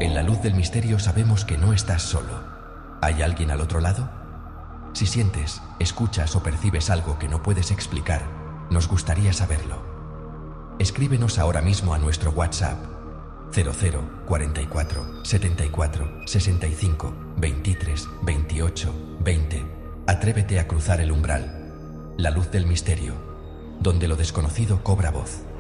En la luz del misterio sabemos que no estás solo. ¿Hay alguien al otro lado? Si sientes, escuchas o percibes algo que no puedes explicar, nos gustaría saberlo. Escríbenos ahora mismo a nuestro WhatsApp 00 44 74 65 23 28 20. Atrévete a cruzar el umbral. La luz del misterio, donde lo desconocido cobra voz.